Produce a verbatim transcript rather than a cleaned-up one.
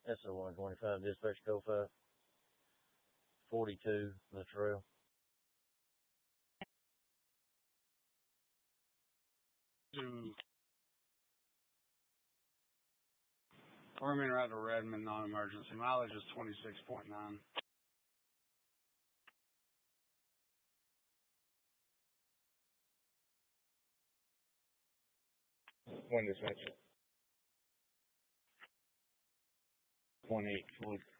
S O one twenty-five, dispatch code five. forty-two, the trail. To Farming route to Redmond, non-emergency. Mileage is twenty-six point nine. One dispatch. One eight.